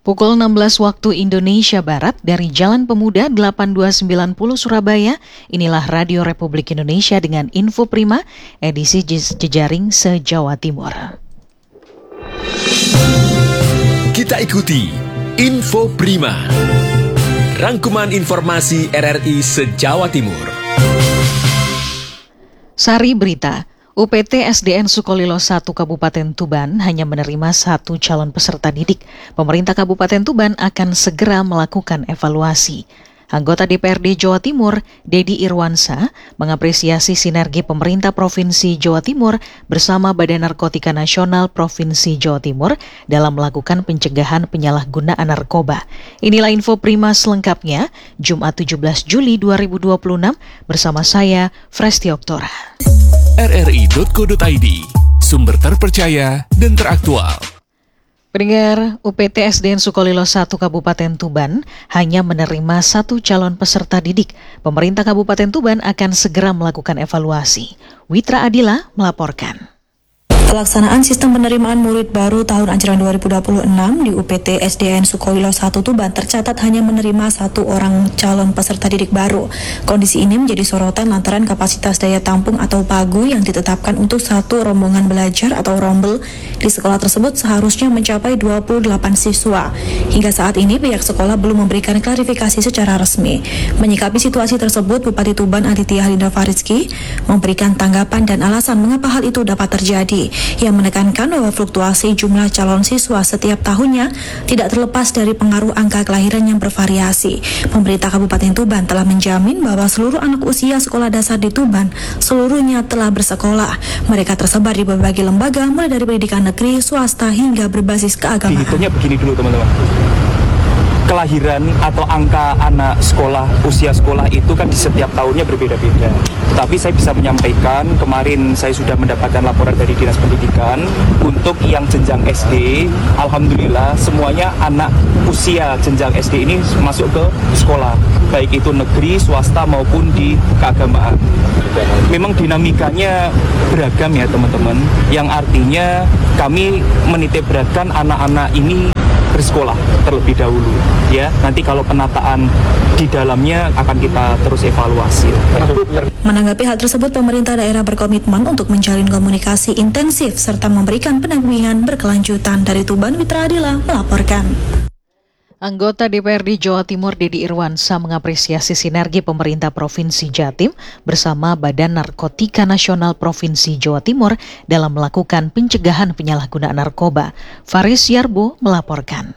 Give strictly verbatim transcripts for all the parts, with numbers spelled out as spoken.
Pukul enam belas waktu Indonesia Barat dari Jalan Pemuda delapan dua sembilan nol Surabaya, inilah Radio Republik Indonesia dengan Info Prima, edisi jejaring se-Jawa Timur. Kita ikuti Info Prima, rangkuman informasi R R I se-Jawa Timur. Sari berita. U P T S D N Sukolilo satu Kabupaten Tuban hanya menerima satu calon peserta didik. Pemerintah Kabupaten Tuban akan segera melakukan evaluasi. Anggota D P R D Jawa Timur, Dedi Irwansa, mengapresiasi sinergi pemerintah Provinsi Jawa Timur bersama Badan Narkotika Nasional Provinsi Jawa Timur dalam melakukan pencegahan penyalahgunaan narkoba. Inilah Info Prima selengkapnya, Jumat tujuh belas Juli dua ribu dua puluh enam, bersama saya, Fresti Oktora. R R I titik co titik I D, sumber terpercaya dan teraktual. Pendengar, U P T S D N Sukolilo satu Kabupaten Tuban hanya menerima satu calon peserta didik. Pemerintah Kabupaten Tuban akan segera melakukan evaluasi. Witra Adila melaporkan. Pelaksanaan sistem penerimaan murid baru tahun ajaran dua ribu dua puluh enam di U P T S D N Sukolilo satu Tuban tercatat hanya menerima satu orang calon peserta didik baru. Kondisi ini menjadi sorotan lantaran kapasitas daya tampung atau pagu yang ditetapkan untuk satu rombongan belajar atau rombel di sekolah tersebut seharusnya mencapai dua puluh delapan siswa. Hingga saat ini pihak sekolah belum memberikan klarifikasi secara resmi. Menyikapi situasi tersebut, Bupati Tuban Aditya Halindra Farizki memberikan tanggapan dan alasan mengapa hal itu dapat terjadi. Yang menekankan bahwa fluktuasi jumlah calon siswa setiap tahunnya tidak terlepas dari pengaruh angka kelahiran yang bervariasi. Pemerintah Kabupaten Tuban telah menjamin bahwa seluruh anak usia sekolah dasar di Tuban seluruhnya telah bersekolah. Mereka tersebar di berbagai lembaga, mulai dari pendidikan negeri, swasta, hingga berbasis keagamaan. Dihitungnya begini dulu teman-teman. Kelahiran atau angka anak sekolah, usia sekolah itu kan di setiap tahunnya berbeda-beda. Tetapi saya bisa menyampaikan, kemarin saya sudah mendapatkan laporan dari Dinas Pendidikan untuk yang jenjang S D, alhamdulillah semuanya anak usia jenjang S D ini masuk ke sekolah, baik itu negeri, swasta maupun di keagamaan. Memang dinamikanya beragam ya teman-teman, yang artinya kami menitik beratkan anak-anak ini bersekolah terlebih dahulu ya. Nanti kalau penataan di dalamnya akan kita terus evaluasi. Menanggapi hal tersebut, pemerintah daerah berkomitmen untuk menjalin komunikasi intensif serta memberikan pendampingan berkelanjutan. Dari Tuban, Witra Adila melaporkan. Anggota D P R D Jawa Timur Dedi Irwansa mengapresiasi sinergi pemerintah Provinsi Jatim bersama Badan Narkotika Nasional Provinsi Jawa Timur dalam melakukan pencegahan penyalahgunaan narkoba. Faris Yarbo melaporkan.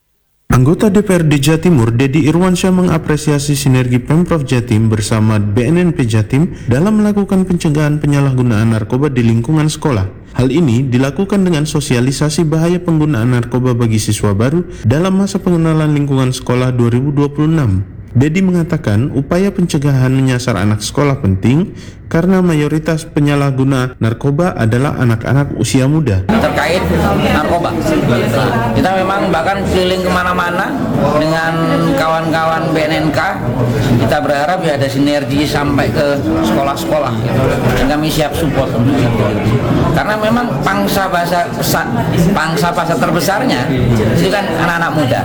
Anggota D P R D Jawa Timur Dedi Irwansyah mengapresiasi sinergi Pemprov Jatim bersama B N N P Jatim dalam melakukan pencegahan penyalahgunaan narkoba di lingkungan sekolah. Hal ini dilakukan dengan sosialisasi bahaya penggunaan narkoba bagi siswa baru dalam masa pengenalan lingkungan sekolah dua ribu dua puluh enam. Dedi mengatakan upaya pencegahan menyasar anak sekolah penting karena mayoritas penyalahguna narkoba adalah anak-anak usia muda. Terkait narkoba, kita memang bahkan keliling kemana-mana dengan kawan-kawan B N N K. Kita berharap ya ada sinergi sampai ke sekolah-sekolah, dan kami siap support untuk itu. Karena memang pangsa pasar pangsa pasar terbesarnya itu kan anak-anak muda.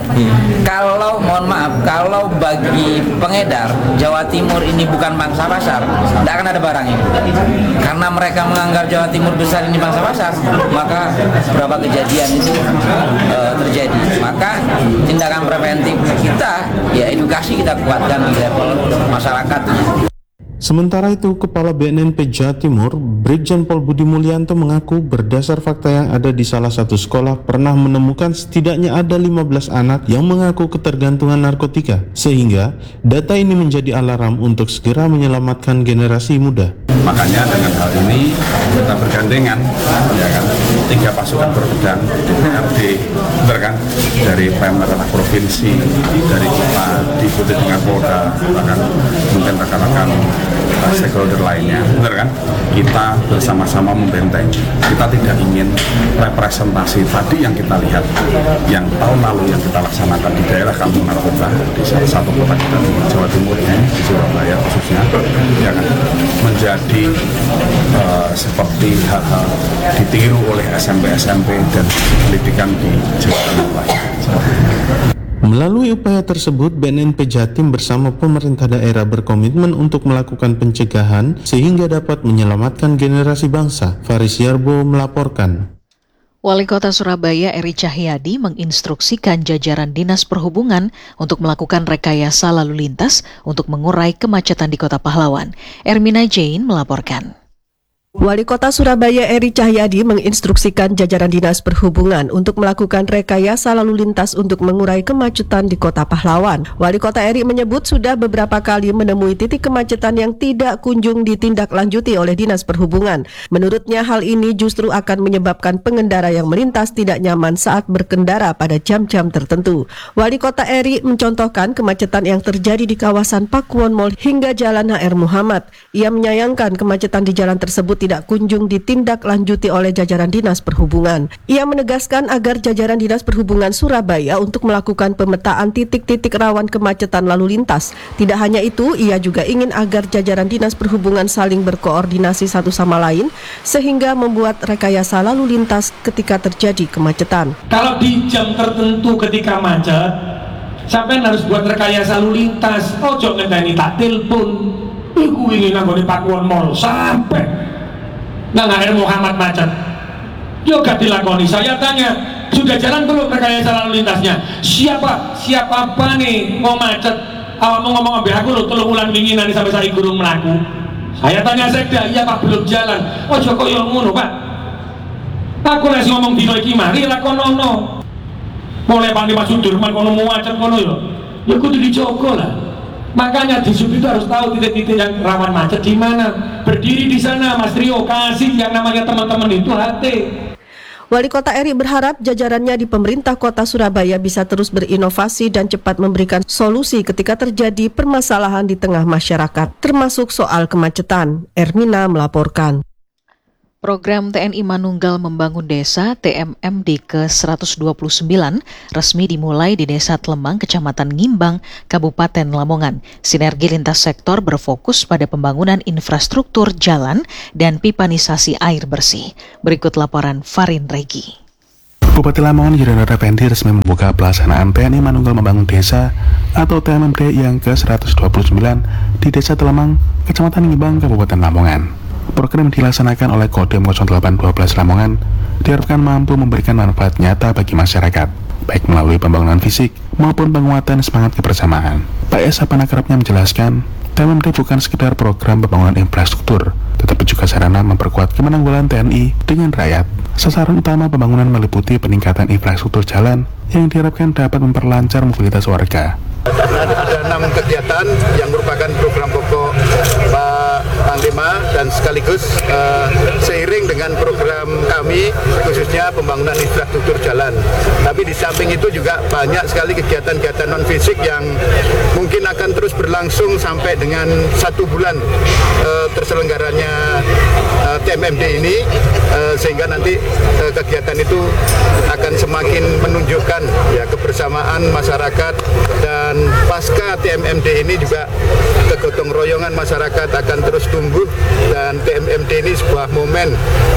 Kalau mohon maaf, kalau bagi pengedar Jawa Timur ini bukan pangsa pasar, tidak akan ada barang ini. Karena mereka menganggap Jawa Timur besar ini pangsa pasar, maka beberapa kejadian itu uh, terjadi. Maka tindakan preventif kita, ya edukasi kita kuatkan di level masyarakat. Sementara itu, Kepala B N N P Jawa Timur, Brigjen Pol Budi Mulyanto mengaku berdasar fakta yang ada di salah satu sekolah pernah menemukan setidaknya ada lima belas anak yang mengaku ketergantungan narkotika, sehingga data ini menjadi alarm untuk segera menyelamatkan generasi muda. Makanya dengan hal ini kita bergandengan, ya kan, tiga pasukan berbedang D P R D, benar kan, dari pemerintah provinsi, dari kita diikuti dengan Polda, bahkan mungkin rekan-rekan stakeholder lainnya, benar kan? Kita bersama-sama membentengi. Kita tidak ingin representasi tadi yang kita lihat, yang tahun lalu yang kita laksanakan di daerah kampung narkoba di salah satu kota kita di Jawa Timur ini, di Surabaya khususnya, ya kan, menjadi uh, seperti hal-hal ditiru oleh S M P S M P dan pendidikan di Jawa Timur lain. Melalui upaya tersebut, B N N P Jatim bersama pemerintah daerah berkomitmen untuk melakukan pencegahan sehingga dapat menyelamatkan generasi bangsa. Faris Yarbo melaporkan. Wali Kota Surabaya Eri Cahyadi menginstruksikan jajaran Dinas Perhubungan untuk melakukan rekayasa lalu lintas untuk mengurai kemacetan di Kota Pahlawan. Ermina Jane melaporkan. Wali Kota Surabaya Eri Cahyadi menginstruksikan jajaran Dinas Perhubungan untuk melakukan rekayasa lalu lintas untuk mengurai kemacetan di Kota Pahlawan. Wali Kota Eri menyebut sudah beberapa kali menemui titik kemacetan yang tidak kunjung ditindaklanjuti oleh Dinas Perhubungan. Menurutnya hal ini justru akan menyebabkan pengendara yang melintas tidak nyaman saat berkendara pada jam-jam tertentu. Wali Kota Eri mencontohkan kemacetan yang terjadi di kawasan Pakuwon Mall hingga Jalan H R Muhammad. Ia menyayangkan kemacetan di jalan tersebut tidak kunjung ditindaklanjuti oleh jajaran Dinas Perhubungan. Ia menegaskan agar jajaran Dinas Perhubungan Surabaya untuk melakukan pemetaan titik-titik rawan kemacetan lalu lintas. Tidak hanya itu, ia juga ingin agar jajaran Dinas Perhubungan saling berkoordinasi satu sama lain sehingga membuat rekayasa lalu lintas ketika terjadi kemacetan. Kalau di jam tertentu ketika macet, sampai harus buat rekayasa lalu lintas. Ojo ngenteni tak telepon. Iku ingin nggone Pakuwon Mall sampai Nah, H R Muhammad macet. Yo gak dilakoni. Saya tanya, sudah jalan belum rekayasa lalu lintasnya? Siapa? Siapa apa nih mau macet? Awak mau ngomong ambil aku loh, tolong ulang wingi nanti sampai saya gurung melaku. Saya tanya sekda, iya Pak belum jalan. Oh Joko yo ngono Pak. Aku nasi ngomong dino iki mari lakonono. Mulai Pak Dimas Sudirman kono mau macet kono yo. Ya kudu dijogo lah. Makanya di sub itu harus tahu titik-titik yang rawan macet di mana. Berdiri di sana, Mas Rio, kasih yang namanya teman-teman itu hati. Wali Kota Eri berharap jajarannya di pemerintah Kota Surabaya bisa terus berinovasi dan cepat memberikan solusi ketika terjadi permasalahan di tengah masyarakat, termasuk soal kemacetan. Ermina melaporkan. Program T N I Manunggal Membangun Desa T M M D ke seratus dua puluh sembilan resmi dimulai di Desa Tlemang, Kecamatan Ngimbang, Kabupaten Lamongan. Sinergi lintas sektor berfokus pada pembangunan infrastruktur jalan dan pipanisasi air bersih. Berikut laporan Farin Regi. Bupati Lamongan Yudhoyono Effendi resmi membuka pelaksanaan T N I Manunggal Membangun Desa atau T M M D yang ke seratus dua puluh sembilan di Desa Tlemang, Kecamatan Ngimbang, Kabupaten Lamongan. Program dilaksanakan oleh Kodim nol delapan satu dua Lamongan diharapkan mampu memberikan manfaat nyata bagi masyarakat, baik melalui pembangunan fisik maupun penguatan semangat kebersamaan. Pak S. Apana kerapnya menjelaskan, T M M D bukan sekedar program pembangunan infrastruktur, tetapi juga sarana memperkuat kemenanggulan T N I dengan rakyat. Sasaran utama pembangunan meliputi peningkatan infrastruktur jalan yang diharapkan dapat memperlancar mobilitas warga. Ada enam kegiatan yang merupakan program pokok Pak Panglima dan sekaligus uh, seiring dengan program kami khususnya pembangunan infrastruktur jalan. Tapi di samping itu juga banyak sekali kegiatan-kegiatan non fisik yang mungkin akan terus berlangsung sampai dengan satu bulan uh, terselenggaranya uh, T M M D ini uh, sehingga nanti uh, kegiatan itu akan semakin menunjukkan ya kebersamaan masyarakat. Dan pasca T M M D ini juga kegotong royongan masyarakat akan terus tumbuh dan T M M D ini sebuah momen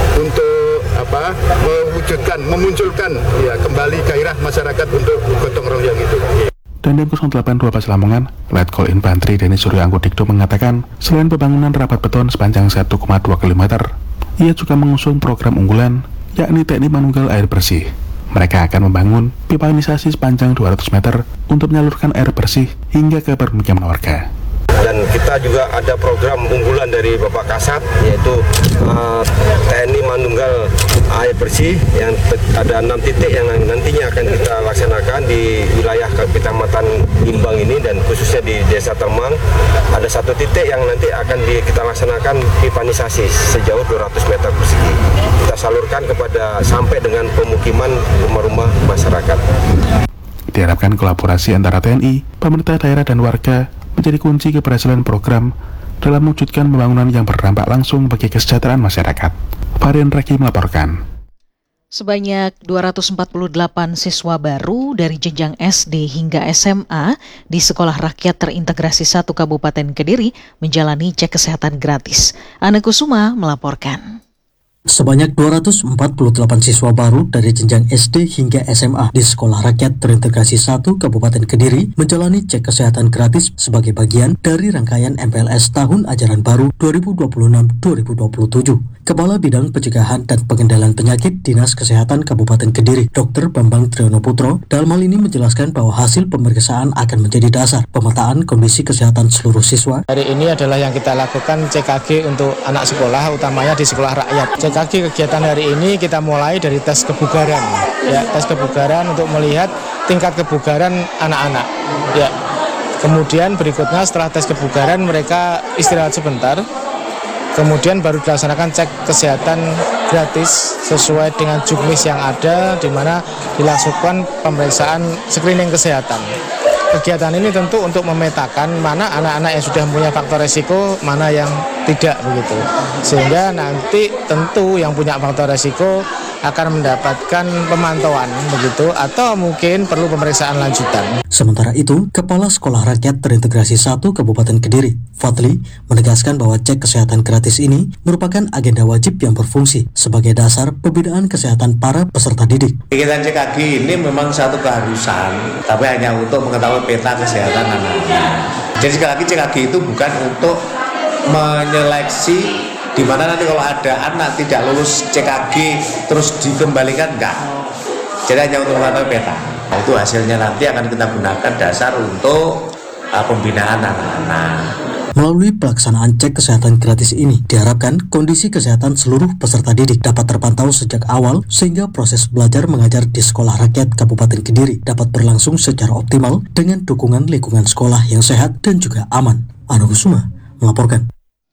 untuk apa mewujudkan, memunculkan ya kembali gairah masyarakat untuk gotong royong itu. Dan Densus nol delapan dua Lamongan, Letkol Infantri Denny Suryo Angkodikdo mengatakan, selain pembangunan rapat beton sepanjang satu koma dua kilometer, ia juga mengusung program unggulan, yakni T N I Manunggal Air Bersih. Mereka akan membangun pipanisasi sepanjang dua ratus meter untuk menyalurkan air bersih hingga ke permukiman warga. Dan kita juga ada program unggulan dari Bapak Kasat, yaitu uh, T N I Manunggal Air Bersih yang ada enam titik yang nantinya akan kita laksanakan di wilayah Kecamatan Ngimbang ini dan khususnya di Desa Tlemang. Ada satu titik yang nanti akan di, kita laksanakan pipanisasi sejauh dua ratus meter persegi. Kita salurkan kepada sampai dengan pemukiman rumah-rumah masyarakat. Diharapkan kolaborasi antara T N I, pemerintah daerah dan warga menjadi kunci keberhasilan program dalam mewujudkan pembangunan yang berdampak langsung bagi kesejahteraan masyarakat. Farin Reki melaporkan. Sebanyak dua ratus empat puluh delapan siswa baru dari jenjang S D hingga S M A di Sekolah Rakyat Terintegrasi satu Kabupaten Kediri menjalani cek kesehatan gratis. Ana Kusuma melaporkan. Sebanyak dua ratus empat puluh delapan siswa baru dari jenjang S D hingga S M A di Sekolah Rakyat Terintegrasi satu Kabupaten Kediri menjalani cek kesehatan gratis sebagai bagian dari rangkaian M P L S Tahun Ajaran Baru dua ribu dua puluh enam dua ribu dua puluh tujuh. Kepala Bidang Pencegahan dan Pengendalian Penyakit Dinas Kesehatan Kabupaten Kediri, Dokter Bambang Triyono Putro, dalam hal ini menjelaskan bahwa hasil pemeriksaan akan menjadi dasar pemetaan kondisi kesehatan seluruh siswa. Hari ini adalah yang kita lakukan C K G untuk anak sekolah, utamanya di sekolah rakyat. C K G kegiatan hari ini kita mulai dari tes kebugaran, ya tes kebugaran untuk melihat tingkat kebugaran anak-anak. Ya, kemudian berikutnya setelah tes kebugaran mereka istirahat sebentar. Kemudian baru dilaksanakan cek kesehatan gratis sesuai dengan juknis yang ada, di mana dilakukan pemeriksaan screening kesehatan. Kegiatan ini tentu untuk memetakan mana anak-anak yang sudah punya faktor resiko, mana yang tidak begitu. Sehingga nanti tentu yang punya faktor resiko akan mendapatkan pemantauan begitu, atau mungkin perlu pemeriksaan lanjutan. Sementara itu, Kepala Sekolah Rakyat Terintegrasi satu Kabupaten Kediri, Fadli, menegaskan bahwa cek kesehatan gratis ini merupakan agenda wajib yang berfungsi sebagai dasar pembinaan kesehatan para peserta didik. Kegiatan C K G ini memang satu keharusan, tapi hanya untuk mengetahui peta kesehatan anak-anak. Jadi sekali lagi C K G itu bukan untuk menyeleksi di mana nanti kalau ada anak tidak lulus C K G terus dikembalikan, enggak. Jadi hanya untuk mengetahui peta. Nah, itu hasilnya nanti akan kita gunakan dasar untuk uh, pembinaan anak-anak. Melalui pelaksanaan cek kesehatan gratis ini, diharapkan kondisi kesehatan seluruh peserta didik dapat terpantau sejak awal sehingga proses belajar mengajar di Sekolah Rakyat Kabupaten Kediri dapat berlangsung secara optimal dengan dukungan lingkungan sekolah yang sehat dan juga aman. Anu Kusuma melaporkan.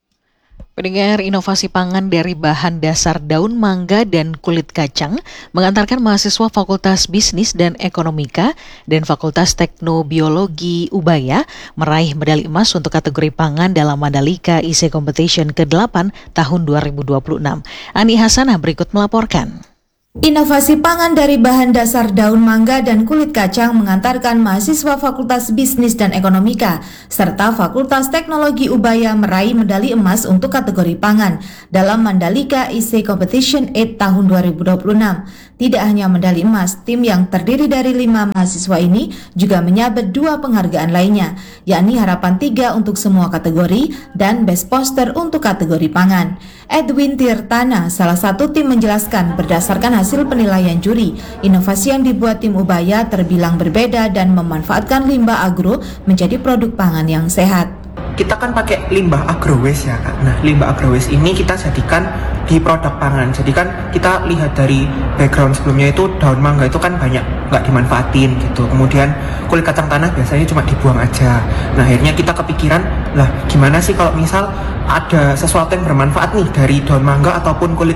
Pendengar, inovasi pangan dari bahan dasar daun mangga dan kulit kacang mengantarkan mahasiswa Fakultas Bisnis dan Ekonomika dan Fakultas Teknobiologi Ubaya meraih medali emas untuk kategori pangan dalam Mandalika I C Competition ke delapan tahun dua ribu dua puluh enam. Ani Hasanah berikut melaporkan. Inovasi pangan dari bahan dasar daun mangga dan kulit kacang mengantarkan mahasiswa Fakultas Bisnis dan Ekonomika serta Fakultas Teknologi Ubaya meraih medali emas untuk kategori pangan dalam Mandalika I C Competition delapan tahun dua ribu dua puluh enam. Tidak hanya medali emas, tim yang terdiri dari lima mahasiswa ini juga menyabet dua penghargaan lainnya, yakni Harapan tiga untuk semua kategori dan Best Poster untuk kategori pangan. Edwin Tirtana, salah satu tim, menjelaskan berdasarkan hasil penilaian juri, inovasi yang dibuat tim Ubaya terbilang berbeda dan memanfaatkan limbah agro menjadi produk pangan yang sehat. Kita kan pakai limbah agro waste ya Kak. Nah, limbah agro waste ini kita jadikan di produk pangan. Jadi kan kita lihat dari background sebelumnya itu daun mangga itu kan banyak nggak dimanfaatin gitu. Kemudian kulit kacang tanah biasanya cuma dibuang aja. Nah, akhirnya kita kepikiran, lah gimana sih kalau misal ada sesuatu yang bermanfaat nih dari daun mangga ataupun kulit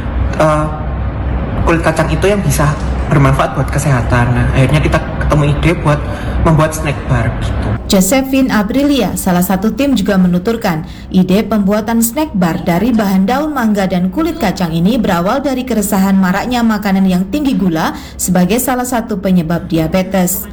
uh, kulit kacang itu yang bisa bermanfaat buat kesehatan. Nah, akhirnya kita ketemu ide buat membuat snack bar gitu. Josephine Aprilia, salah satu tim, juga menuturkan ide pembuatan snack bar dari bahan daun mangga dan kulit kacang ini berawal dari keresahan maraknya makanan yang tinggi gula sebagai salah satu penyebab diabetes.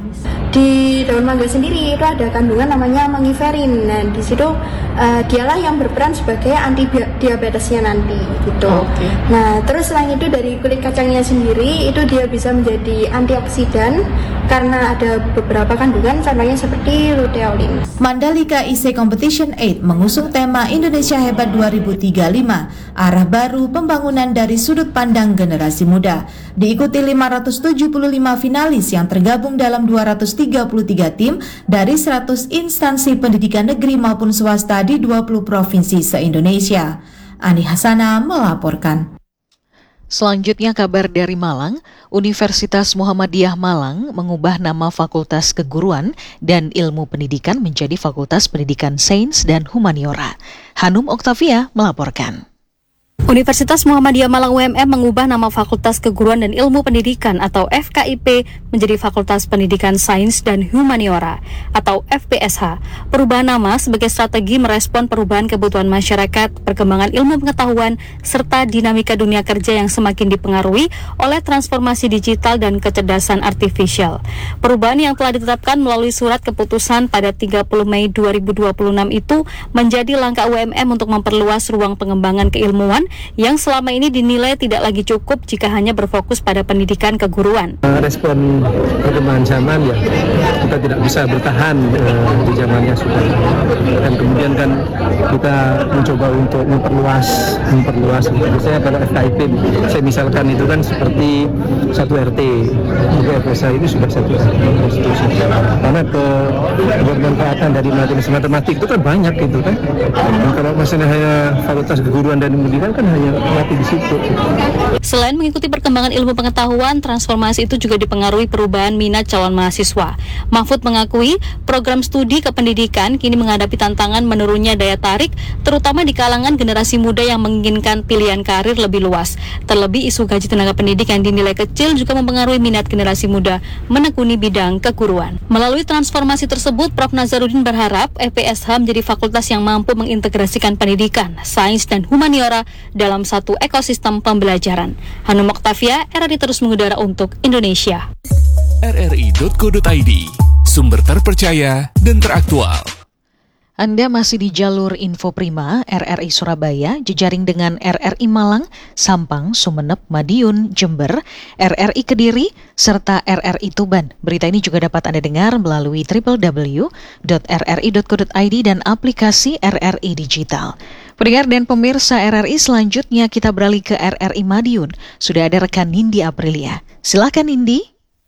Di daun mangga sendiri itu ada kandungan namanya mangiferin. Nah, di situ uh, dialah yang berperan sebagai anti diabetesnya nanti gitu. Oh, okay. Nah, terus selain itu dari kulit kacangnya sendiri itu dia bisa menjadi antioksidan karena ada beberapa kandungan contohnya seperti luteolin. Mandalika I C Competition delapan mengusung tema Indonesia Hebat dua ribu tiga puluh lima, arah baru pembangunan dari sudut pandang generasi muda. Diikuti lima ratus tujuh puluh lima finalis yang tergabung dalam dua ratus tiga puluh tiga tim dari seratus instansi pendidikan negeri maupun swasta di dua puluh provinsi se-Indonesia. Ani Hasanah melaporkan. Selanjutnya kabar dari Malang, Universitas Muhammadiyah Malang mengubah nama Fakultas Keguruan dan Ilmu Pendidikan menjadi Fakultas Pendidikan Sains dan Humaniora. Hanum Oktavia melaporkan. Universitas Muhammadiyah Malang U M M mengubah nama Fakultas Keguruan dan Ilmu Pendidikan atau F K I P menjadi Fakultas Pendidikan Sains dan Humaniora atau F P S H. Perubahan nama sebagai strategi merespon perubahan kebutuhan masyarakat, perkembangan ilmu pengetahuan, serta dinamika dunia kerja yang semakin dipengaruhi oleh transformasi digital dan kecerdasan artifisial. Perubahan yang telah ditetapkan melalui surat keputusan pada tiga puluh Mei dua ribu dua puluh enam itu menjadi langkah U M M untuk memperluas ruang pengembangan keilmuan yang selama ini dinilai tidak lagi cukup jika hanya berfokus pada pendidikan keguruan. Respon perkembangan zaman ya kita tidak bisa bertahan uh, di zaman yang sudah, dan kemudian kan kita mencoba untuk memperluas memperluas misalnya pada F K I P saya misalkan itu kan seperti satu R T, untuk F S A ini sudah satu konstitusi karena ke bermanfaatan dari matematik itu kan banyak gitu kan. Dan kalau masalah hanya fakultas keguruan dan pendidikan kan hanya mati di situ. Selain mengikuti perkembangan ilmu pengetahuan, transformasi itu juga dipengaruhi perubahan minat calon mahasiswa. Mahfud mengakui program studi kependidikan kini menghadapi tantangan menurunnya daya tarik, terutama di kalangan generasi muda yang menginginkan pilihan karir lebih luas. Terlebih isu gaji tenaga pendidik yang dinilai kecil juga mempengaruhi minat generasi muda menekuni bidang keguruan. Melalui transformasi tersebut, Profesor Nazarudin berharap F P S H menjadi fakultas yang mampu mengintegrasikan pendidikan, sains, dan humaniora dalam satu ekosistem pembelajaran. Hanum Oktavia, R R I terus mengudara untuk Indonesia. R R I titik co titik I D, sumber terpercaya dan teraktual. Anda masih di jalur Info Prima R R I Surabaya, jejaring dengan R R I Malang, Sampang, Sumeneb, Madiun, Jember, R R I Kediri, serta R R I Tuban. Berita ini juga dapat Anda dengar melalui w w w titik r r i titik co titik i d dan aplikasi R R I Digital. Pendengar dan pemirsa R R I, selanjutnya kita beralih ke R R I Madiun. Sudah ada rekan Nindi Aprilia. Silakan Nindi.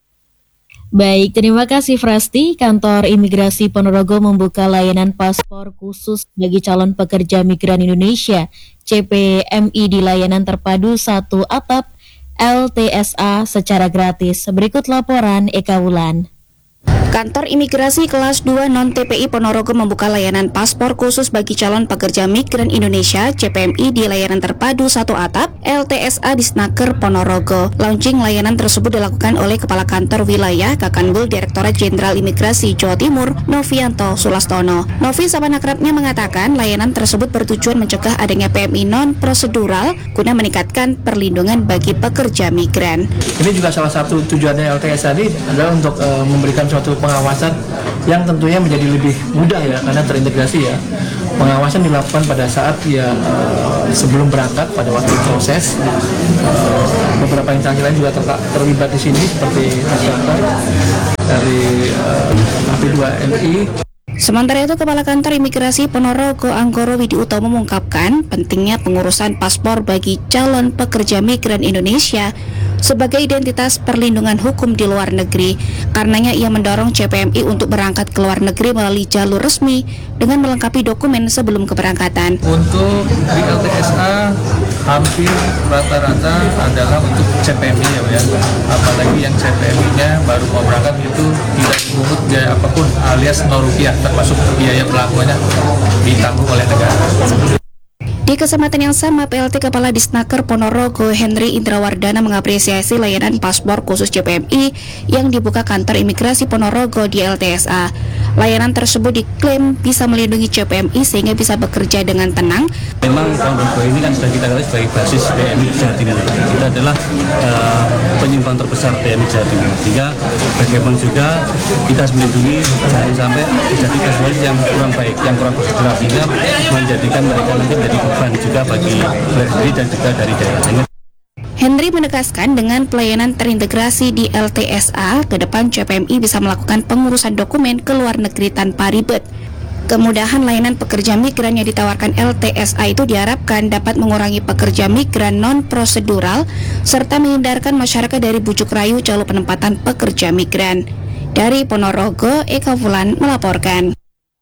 Baik, terima kasih Frasti. Kantor Imigrasi Ponorogo membuka layanan paspor khusus bagi calon pekerja migran Indonesia C P M I di layanan terpadu satu atap L T S A secara gratis. Berikut laporan Eka Wulan. Kantor Imigrasi Kelas dua Non-T P I Ponorogo membuka layanan paspor khusus bagi calon pekerja migran Indonesia C P M I di layanan terpadu satu atap L T S A di Snaker Ponorogo. Launching layanan tersebut dilakukan oleh Kepala Kantor Wilayah Kakanwil Direktorat Jenderal Imigrasi Jawa Timur, Novianto Sulastono. Novi sahabat akrabnya mengatakan layanan tersebut bertujuan mencegah adanya P M I non-prosedural guna meningkatkan perlindungan bagi pekerja migran. Ini juga salah satu tujuannya L T S A ini adalah untuk uh, memberikan suatu pengawasan yang tentunya menjadi lebih mudah ya, karena terintegrasi ya. Pengawasan dilakukan pada saat ya uh, sebelum berangkat, pada waktu proses. Uh, beberapa instansi lain juga ter terlibat di sini seperti masyarakat dari uh, A P dua M I. Sementara itu, Kepala Kantor Imigrasi Ponorogo Anggoro Widi Utomo mengungkapkan pentingnya pengurusan paspor bagi calon pekerja migran Indonesia sebagai identitas perlindungan hukum di luar negeri. Karenanya ia mendorong C P M I untuk berangkat ke luar negeri melalui jalur resmi dengan melengkapi dokumen sebelum keberangkatan. Untuk di L T S A hampir rata-rata adalah untuk C P M I ya, ya. Apalagi yang C P M I-nya baru mau berangkat itu tidak dipungut biaya apapun alias nol rupiah, termasuk biaya pelakuannya ditanggung oleh negara. Di kesempatan yang sama, P L T Kepala Disnaker Ponorogo Henry Indrawardana mengapresiasi layanan paspor khusus C P M I yang dibuka Kantor Imigrasi Ponorogo di L T S A. Layanan tersebut diklaim bisa melindungi C P M I sehingga bisa bekerja dengan tenang. Memang Ponorogo ini kan sudah kita ketahui sebagai basis P M I Jawa Timur. Kita adalah uh, penyumbang terbesar P M I Jawa Timur. Sehingga bagaimana juga kita harus melindungi jangan sampai terjadi kasus yang kurang baik, yang kurang prosedural, sehingga menjadikan mereka nanti menjadi beban juga bagi negeri dan juga dari daerah. Henry menegaskan dengan pelayanan terintegrasi di L T S A, ke depan C P M I bisa melakukan pengurusan dokumen ke luar negeri tanpa ribet. Kemudahan layanan pekerja migran yang ditawarkan L T S A itu diharapkan dapat mengurangi pekerja migran non-prosedural serta menghindarkan masyarakat dari bujuk rayu calon penempatan pekerja migran. Dari Ponorogo, Eka Fulan melaporkan.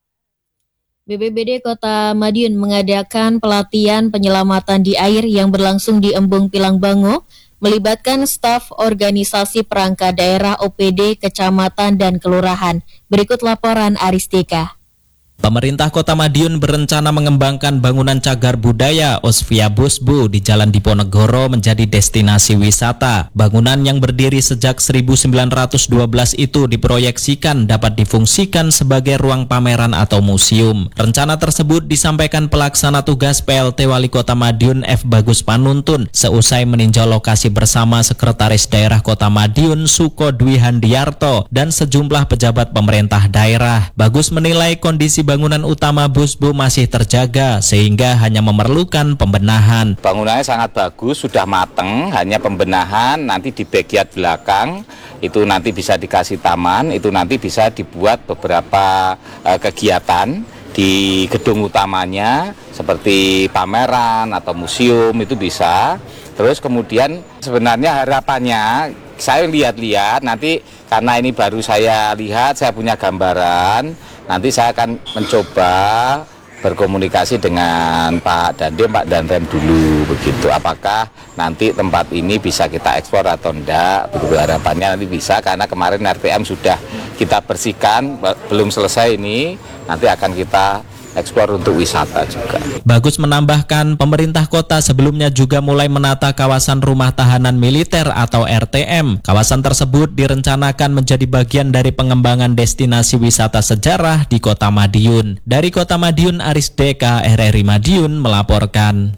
B P B D Kota Madiun mengadakan pelatihan penyelamatan di air yang berlangsung di Embung Pilangbango, melibatkan staf organisasi perangkat daerah, O P D, kecamatan, dan kelurahan. Berikut laporan Aristika. Pemerintah Kota Madiun berencana mengembangkan bangunan cagar budaya Osvia Busbu di Jalan Diponegoro menjadi destinasi wisata. Bangunan yang berdiri sejak seribu sembilan ratus dua belas itu diproyeksikan dapat difungsikan sebagai ruang pameran atau museum. Rencana tersebut disampaikan pelaksana tugas P L T Wali Kota Madiun F. Bagus Panuntun seusai meninjau lokasi bersama Sekretaris Daerah Kota Madiun Suko Dwi Handiarto dan sejumlah pejabat pemerintah daerah. Bagus menilai kondisi bangunan utama Busbu masih terjaga sehingga hanya memerlukan pembenahan. Bangunannya sangat bagus, sudah mateng, hanya pembenahan. Nanti di bagian belakang itu nanti bisa dikasih taman, itu nanti bisa dibuat beberapa uh, kegiatan di gedung utamanya seperti pameran atau museum, itu bisa. Terus kemudian sebenarnya harapannya saya lihat-lihat nanti, karena ini baru saya lihat, saya punya gambaran, nanti saya akan mencoba berkomunikasi dengan Pak Dandim, Pak Danrem dulu begitu. Apakah nanti tempat ini bisa kita ekspor atau enggak? Begitu harapannya nanti bisa, karena kemarin R T M sudah kita bersihkan, belum selesai ini, nanti akan kita ekspor untuk wisata juga. Bagus menambahkan, pemerintah kota sebelumnya juga mulai menata kawasan rumah tahanan militer atau R T M. Kawasan tersebut direncanakan menjadi bagian dari pengembangan destinasi wisata sejarah di Kota Madiun. Dari Kota Madiun, Aris Deka, R R I Madiun melaporkan.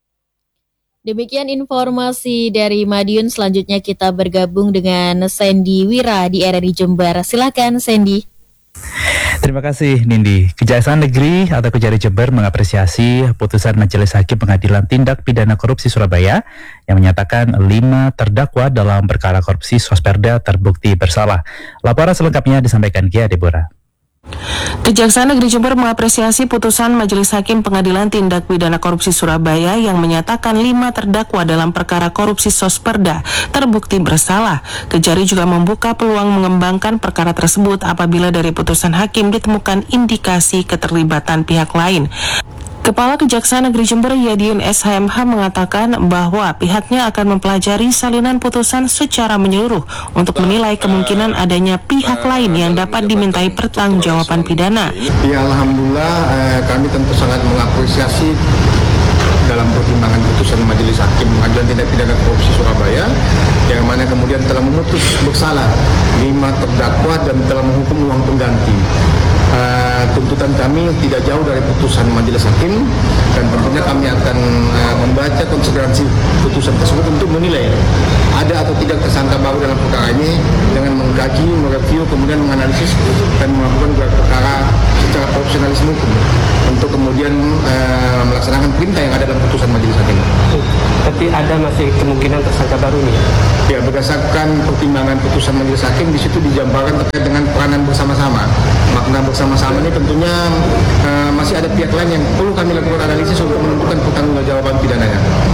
Demikian informasi dari Madiun. Selanjutnya kita bergabung dengan Sandy Wira di R R I Jember. Silakan Sandy. Terima kasih Nindi. Kejaksaan Negeri atau Kejari Jember mengapresiasi putusan Majelis Hakim Pengadilan Tindak Pidana Korupsi Surabaya yang menyatakan lima terdakwa dalam perkara korupsi Sosperda terbukti bersalah. Laporan selengkapnya disampaikan Gia Deborah. Kejaksaan Negeri Jember mengapresiasi putusan Majelis Hakim Pengadilan Tindak Pidana Korupsi Surabaya yang menyatakan lima terdakwa dalam perkara korupsi Sosperda terbukti bersalah. Kejari juga membuka peluang mengembangkan perkara tersebut apabila dari putusan hakim ditemukan indikasi keterlibatan pihak lain. Kepala Kejaksaan Negeri Jember Yadiun S H M H mengatakan bahwa pihaknya akan mempelajari salinan putusan secara menyeluruh untuk menilai kemungkinan adanya pihak lain yang dapat dimintai pertanggungjawaban pidana. Ya, alhamdulillah eh, kami tentu sangat mengapresiasi dalam pertimbangan putusan Majelis Hakim Pengadilan Tindak Pidana Korupsi Surabaya yang mana kemudian telah memutus bersalah lima terdakwa dan telah menghukum uang pengganti. Uh, tuntutan kami tidak jauh dari putusan Majelis Hakim dan tentunya kami akan uh, membaca konsekuensi putusan tersebut untuk menilai ada atau tidak tersangka baru dalam perkara ini dengan mengkaji, mereview, kemudian menganalisis dan melakukan gelar perkara secara profesionalisme hukum untuk kemudian uh, melaksanakan perintah yang ada dalam putusan Majelis Hakim. Tapi ada masih kemungkinan tersangka baru nih? Ya, berdasarkan pertimbangan putusan Majelis Hakim di situ dijabarkan terkait dengan peranan bersama-sama. Makna bersama-sama ini tentunya uh, masih ada pihak lain yang perlu kami lakukan analisis untuk menentukan pertanggungjawaban pidananya.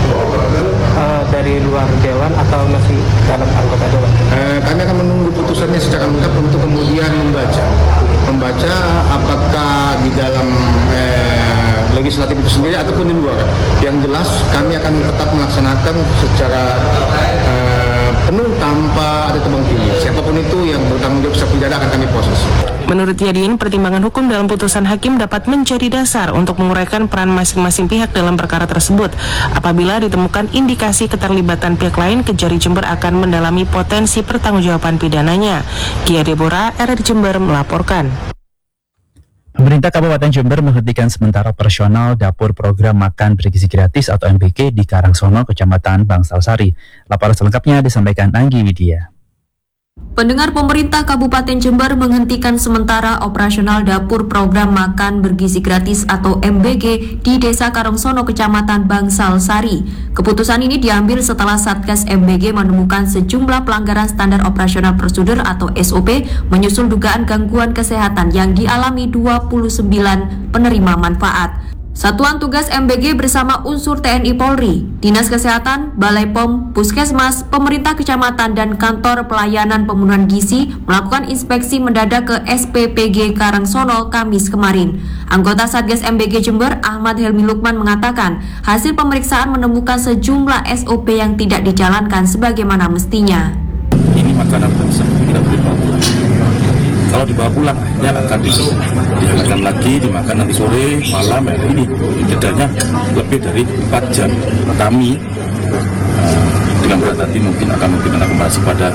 Uh, dari luar dewan atau masih dalam anggota dewan? Uh, kami akan menunggu putusannya secara lengkap untuk kemudian membaca, membaca apakah di dalam eh, legislatif itu sendiri ataupun di luar. Yang jelas kami akan tetap melaksanakan secara eh, penuh tanpa ada tebang pilih. Siapapun itu yang bertanggung jawab secara pidana akan kami proses. Menurut Yadin, pertimbangan hukum dalam putusan hakim dapat menjadi dasar untuk menguraikan peran masing-masing pihak dalam perkara tersebut. Apabila ditemukan indikasi keterlibatan pihak lain, Kejari Jember akan mendalami potensi pertanggungjawaban pidananya. Gia Deborah, R R I Jember melaporkan. Pemerintah Kabupaten Jember menghentikan sementara operasional dapur program makan bergizi gratis atau M B G di Karangsono, Kecamatan Bangsalsari. Laporan selengkapnya disampaikan Anggi Widya. Pendengar, pemerintah Kabupaten Jember menghentikan sementara operasional dapur program makan bergizi gratis atau M B G di Desa Karangsono, Kecamatan Bangsalsari. Keputusan ini diambil setelah Satgas M B G menemukan sejumlah pelanggaran standar operasional prosedur atau S O P menyusul dugaan gangguan kesehatan yang dialami dua puluh sembilan penerima manfaat. Satuan Tugas M B G bersama unsur T N I Polri, Dinas Kesehatan, Balai P O M, Puskesmas, pemerintah kecamatan, dan kantor pelayanan pemenuhan gizi melakukan inspeksi mendadak ke S P P G Karangsono Kamis kemarin. Anggota Satgas M B G Jember, Ahmad Helmi Lukman, mengatakan hasil pemeriksaan menemukan sejumlah S O P yang tidak dijalankan sebagaimana mestinya. Ini makanan bangsa, tidak boleh dibawa pulang. Kalau dibawa pulang, ya akan dihangatkan lagi, dimakan nanti sore, malam, ya ini jedanya lebih dari empat jam. Kami uh, dengan berat hati mungkin akan memberikan akomodasi pada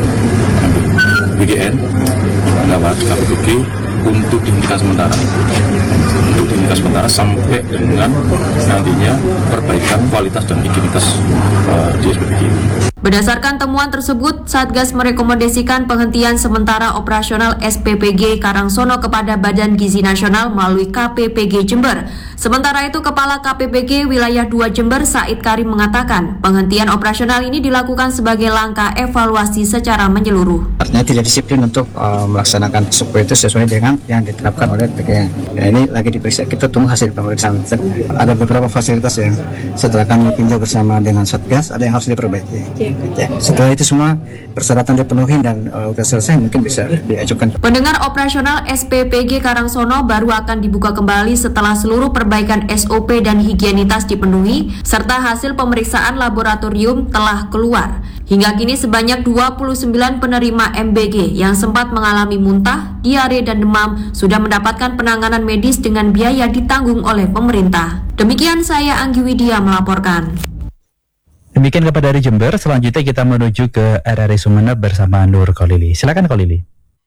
B G N, lewat K P P G untuk dihentikan sementara, untuk dihentikan sementara sampai dengan nantinya perbaikan kualitas dan higienitas uh, di S P P G. Berdasarkan temuan tersebut, Satgas merekomendasikan penghentian sementara operasional S P P G Karangsono kepada Badan Gizi Nasional melalui K P P G Jember. Sementara itu, Kepala K P P G Wilayah dua Jember, Said Karim, mengatakan penghentian operasional ini dilakukan sebagai langkah evaluasi secara menyeluruh. Artinya tidak disiplin untuk uh, melaksanakan supaya itu sesuai dengan yang ditetapkan oleh P K N. Ya, ini lagi diperiksa, kita tunggu hasil pemeriksaan. Ada beberapa fasilitas yang setelah kami tinjau bersama dengan Satgas, ada yang harus diperbaiki. Ya, setelah itu semua persyaratan dipenuhi dan uh, sudah selesai, mungkin bisa diajukan. Pendengar, operasional S P P G Karangsono baru akan dibuka kembali setelah seluruh perbaikan S O P dan higienitas dipenuhi serta hasil pemeriksaan laboratorium telah keluar. Hingga kini sebanyak dua puluh sembilan penerima M B G yang sempat mengalami muntah, diare dan demam sudah mendapatkan penanganan medis dengan biaya ditanggung oleh pemerintah. Demikian saya Anggi Widya melaporkan. Demikian kabar dari Jember. Selanjutnya kita menuju ke R R I Sumeneb bersama Nur Kolili. Silakan Kolili.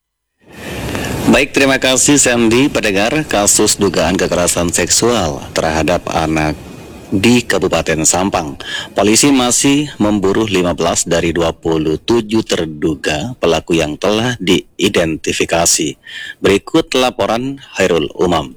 Baik, terima kasih Sandy. Pendengar, kasus dugaan kekerasan seksual terhadap anak di Kabupaten Sampang, polisi masih memburu lima belas dari dua puluh tujuh terduga pelaku yang telah diidentifikasi. Berikut laporan Hairul Umam.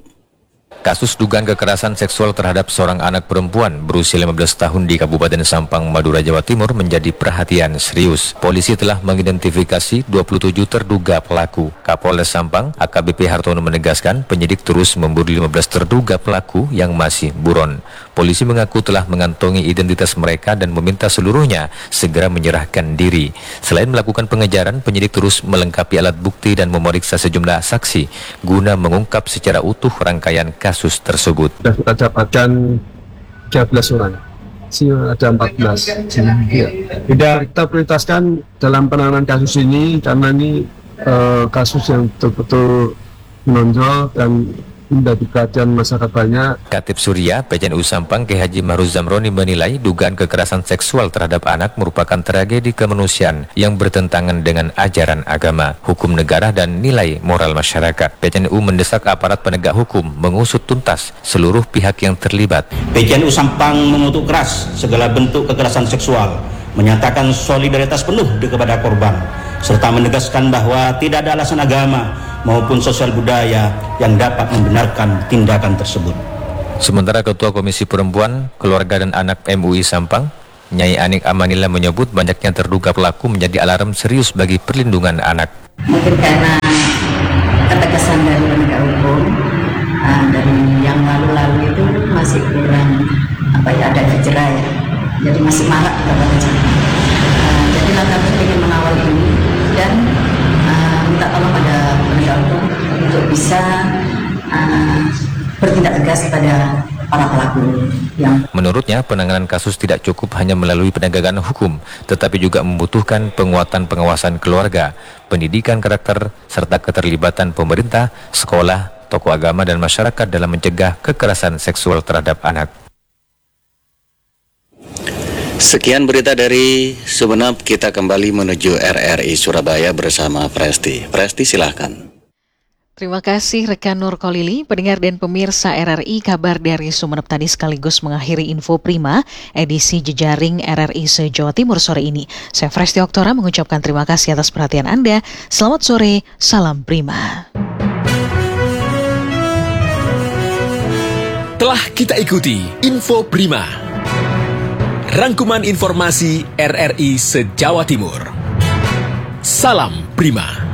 Kasus dugaan kekerasan seksual terhadap seorang anak perempuan berusia lima belas tahun di Kabupaten Sampang, Madura, Jawa Timur menjadi perhatian serius. Polisi telah mengidentifikasi dua puluh tujuh terduga pelaku. Kapolres Sampang, A K B P Hartono, menegaskan penyidik terus memburu lima belas terduga pelaku yang masih buron. Polisi mengaku telah mengantongi identitas mereka dan meminta seluruhnya segera menyerahkan diri. Selain melakukan pengejaran, penyidik terus melengkapi alat bukti dan memeriksa sejumlah saksi guna mengungkap secara utuh rangkaian kasus tersebut. Sudah kita dapatkan tiga belas orang, sih ada empat belas. Ya. Tidak kita prioritaskan dalam penanganan kasus ini karena ini uh, kasus yang betul-betul menonjol dan menjadi perhatian masyarakat banyak. Katib Surya, P C N U Sampang, K H Mahruz Zamroni menilai dugaan kekerasan seksual terhadap anak merupakan tragedi kemanusiaan yang bertentangan dengan ajaran agama, hukum negara dan nilai moral masyarakat. P C N U mendesak aparat penegak hukum mengusut tuntas seluruh pihak yang terlibat. P C N U Sampang mengutuk keras segala bentuk kekerasan seksual, menyatakan solidaritas penuh kepada korban, serta menegaskan bahwa tidak ada alasan agama maupun sosial budaya yang dapat membenarkan tindakan tersebut. Sementara Ketua Komisi Perempuan, Keluarga dan Anak M U I Sampang, Nyai Anik Amanillah, menyebut banyaknya terduga pelaku menjadi alarm serius bagi perlindungan anak. Mungkin karena ketegasan dari penegak hukum, uh, dari yang lalu-lalu itu masih kurang apa ya, ada gejala ya, jadi masih marak beberapa gejala. Uh, jadi langkah kami ingin mengawal ini dan uh, minta tolong pada penegak hukum untuk bisa uh, bertindak tegas kepada para pelaku yang... Menurutnya, penanganan kasus tidak cukup hanya melalui penegakan hukum, tetapi juga membutuhkan penguatan pengawasan keluarga, pendidikan karakter, serta keterlibatan pemerintah, sekolah, tokoh agama dan masyarakat dalam mencegah kekerasan seksual terhadap anak. Sekian berita dari Sumeneb, kita kembali menuju R R I Surabaya bersama Presti. Presti, silahkan. Terima kasih rekan Nur Kolili. Pendengar dan pemirsa R R I, kabar dari Sumeneb tadi sekaligus mengakhiri Info Prima edisi Jejaring R R I se-Jawa Timur sore ini. Saya Presti Oktora mengucapkan terima kasih atas perhatian Anda. Selamat sore, salam Prima. Telah kita ikuti Info Prima, rangkuman informasi R R I se-Jawa Timur. Salam Prima.